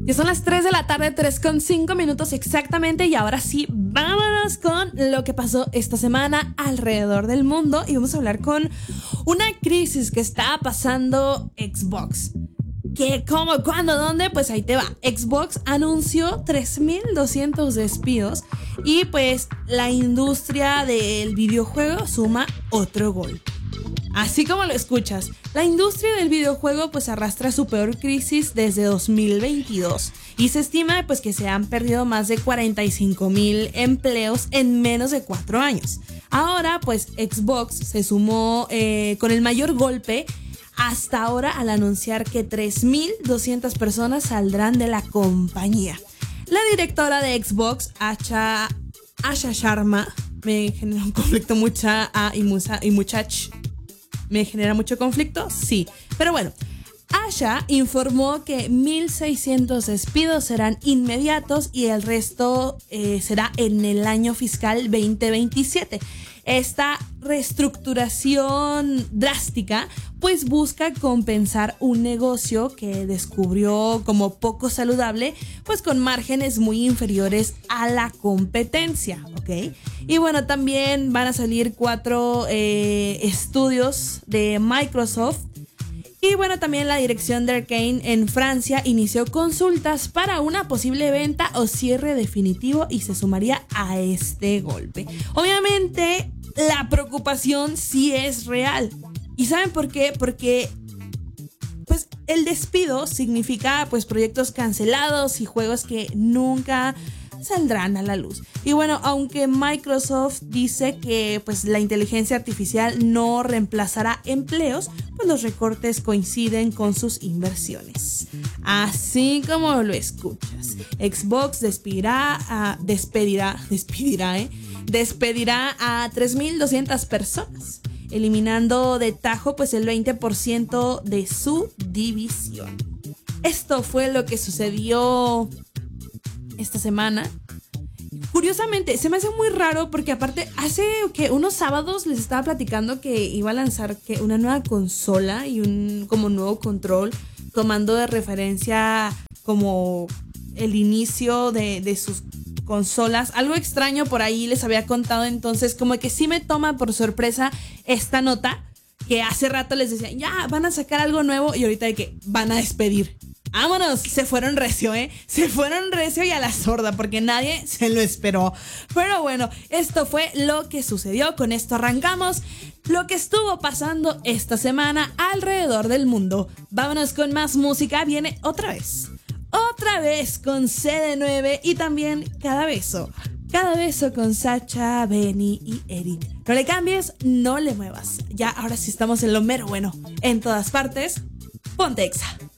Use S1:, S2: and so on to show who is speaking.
S1: Ya son las 3 de la tarde, 3:05 exactamente. Y ahora sí, vámonos con lo que pasó esta semana alrededor del mundo. Y vamos a hablar con una crisis que está pasando Xbox. ¿Qué? ¿Cómo? ¿Cuándo? ¿Dónde? Pues ahí te va. Xbox anunció 3,200 despidos. Y pues la industria del videojuego suma otro golpe. Así como lo escuchas, la industria del videojuego pues arrastra su peor crisis desde 2022 y se estima pues que se han perdido más de 45,000 empleos en menos de 4 años. Ahora pues Xbox se sumó con el mayor golpe hasta ahora al anunciar que 3,200 personas saldrán de la compañía. La directora de Xbox, Asha Sharma, me genera un conflicto mucha A y mucha ch. ¿Me genera mucho conflicto? Sí. Pero bueno, Asha informó que 1,600 despidos serán inmediatos y el resto será en el año fiscal 2027. Esta reestructuración drástica pues busca compensar un negocio que descubrió como poco saludable, pues con márgenes muy inferiores a la competencia, ¿ok? Y bueno, también van a salir 4 estudios de Microsoft. Y bueno, también la dirección de Arcane en Francia inició consultas para una posible venta o cierre definitivo y se sumaría a este golpe. Obviamente, la preocupación sí es real. ¿Y saben por qué? Porque pues el despido significa pues proyectos cancelados y juegos que nunca saldrán a la luz. Y bueno, aunque Microsoft dice que pues la inteligencia artificial no reemplazará empleos, pues los recortes coinciden con sus inversiones. Así como lo escuchas, Xbox despedirá a 3,200 personas, eliminando de tajo pues el 20% de su división. Esto fue lo que sucedió esta semana. Curiosamente, se me hace muy raro porque aparte hace que unos sábados les estaba platicando que iba a lanzar una nueva consola y un como nuevo control, tomando de referencia como el inicio de sus consolas. Algo extraño por ahí les había contado, entonces como que sí me toma por sorpresa esta nota que hace rato les decía, ya van a sacar algo nuevo y ahorita de que van a despedir. ¡Vámonos! Se fueron recio, Se fueron recio y a la sorda porque nadie se lo esperó. Pero bueno, esto fue lo que sucedió. Con esto arrancamos lo que estuvo pasando esta semana alrededor del mundo. Vámonos con más música. Viene otra vez con CD9 y también Cada Beso. Cada Beso con Sacha, Benny y Eric. No le cambies, no le muevas. Ya ahora sí estamos en lo mero bueno. En todas partes, ponte Exa.